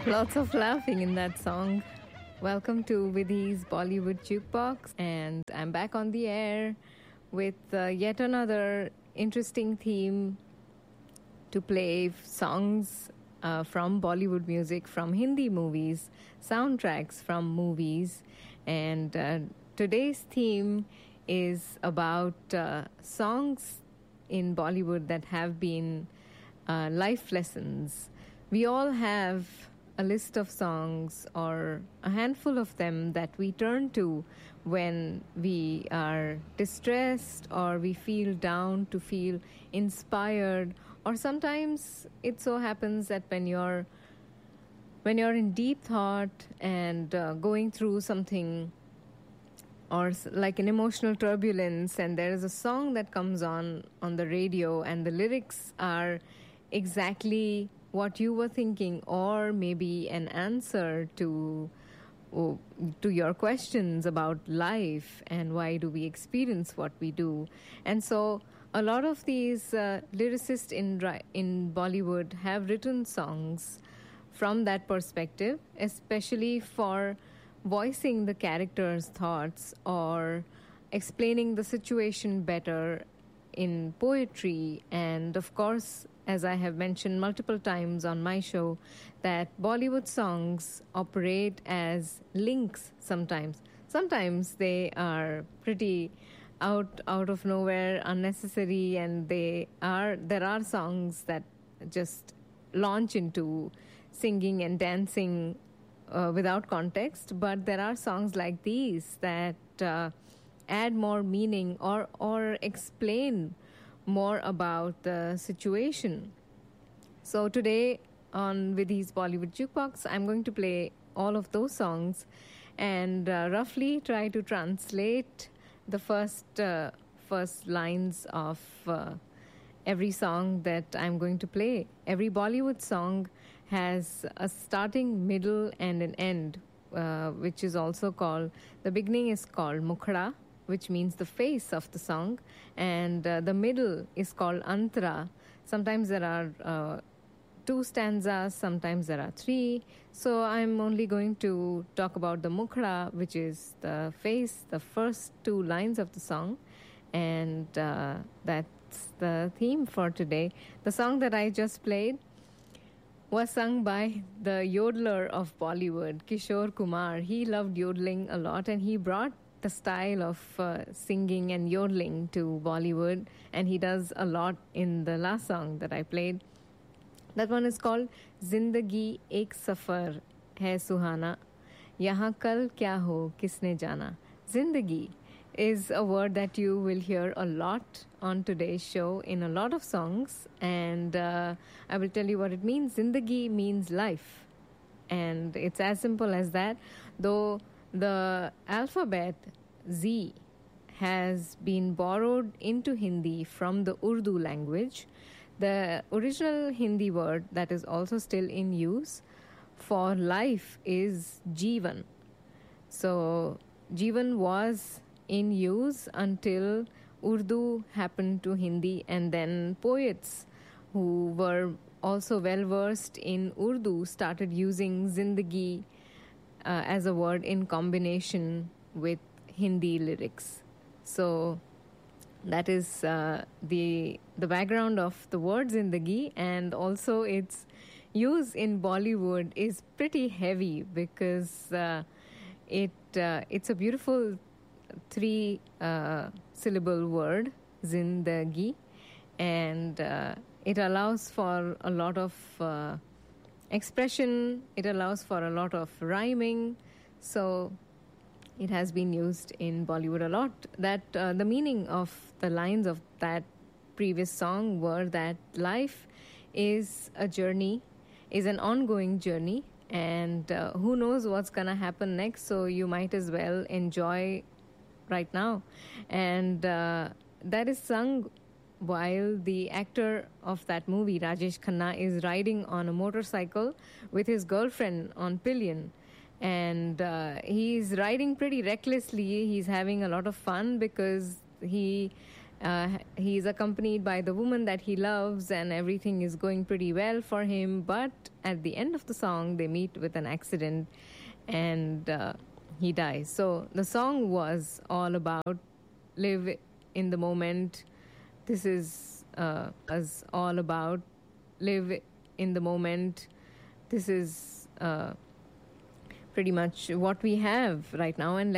Lots of laughing in that song. Welcome to Vidhi's Bollywood Jukebox, and I'm back on the air with yet another interesting theme to play songs from Bollywood music, from Hindi movies, soundtracks from movies. And today's theme is about songs in Bollywood that have been life lessons. We all have a list of songs or a handful of them that we turn to when we are distressed or we feel down, to feel inspired, or sometimes it so happens that when you're in deep thought and going through something or like an emotional turbulence, and there is a song that comes on the radio and the lyrics are exactly what you were thinking, or maybe an answer to your questions about life and why do we experience what we do. And so a lot of these lyricists in Bollywood have written songs from that perspective, especially for voicing the character's thoughts or explaining the situation better in poetry. And of course, as I have mentioned multiple times on my show, that Bollywood songs operate as links sometimes. Sometimes they are pretty out of nowhere, unnecessary, and there are songs that just launch into singing and dancing without context, but there are songs like these that add more meaning or explain more about the situation. So today on Vidhi's Bollywood Jukebox, I'm going to play all of those songs and roughly try to translate the first lines of every song that I'm going to play. Every Bollywood song has a starting, middle, and an end, which is also called, the beginning is called Mukhda, which means the face of the song, and the middle is called Antara. Sometimes there are 2 stanzas, sometimes there are 3. So I'm only going to talk about the Mukhda, which is the face, the first 2 lines of the song, and that's the theme for today. The song that I just played was sung by the yodeler of Bollywood, Kishore Kumar. He loved yodeling a lot, and he brought the style of singing and yodeling to Bollywood, and he does a lot in the last song that I played. That one is called Zindagi Ek Safar Hai Suhana, Yahan Kal Kya Ho Kisne Jana. Zindagi is a word that you will hear a lot on today's show in a lot of songs, and I will tell you what it means. Zindagi means life, and it's as simple as that. Though the alphabet Z has been borrowed into Hindi from the Urdu language, the original Hindi word that is also still in use for life is Jeevan. So Jeevan was in use until Urdu happened to Hindi, and then poets who were also well versed in Urdu started using Zindagi as a word in combination with Hindi lyrics. So that is the background of the word Zindagi, and also its use in Bollywood is pretty heavy because it's a beautiful 3 syllable word, Zindagi, and it allows for a lot of expression, it allows for a lot of rhyming, so it has been used in Bollywood a lot. That the meaning of the lines of that previous song were that life is a journey, is an ongoing journey, and who knows what's gonna happen next, so you might as well enjoy right now. And that is sung while the actor of that movie, Rajesh Khanna, is riding on a motorcycle with his girlfriend on pillion. And he's riding pretty recklessly. He's having a lot of fun because he He's accompanied by the woman that he loves, and everything is going pretty well for him. But at the end of the song, they meet with an accident, and he dies. So the song was all about live in the moment. This is was all about live in the moment. This is pretty much what we have right now, and